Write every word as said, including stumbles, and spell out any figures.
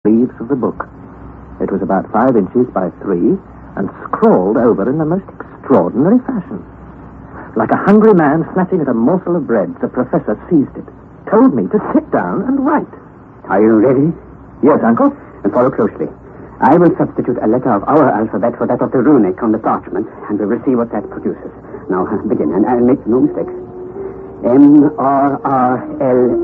leaves of the book. It was about five inches by three and scrawled over in the most extraordinary fashion. Like a hungry man snatching at a morsel of bread, the professor seized it, told me to sit down and write. Are you ready? Yes, Uncle. And follow closely. I will substitute a letter of our alphabet for that of the runic on the parchment, and we will see what that produces. Now, begin, and I'll make no mistakes. M R R L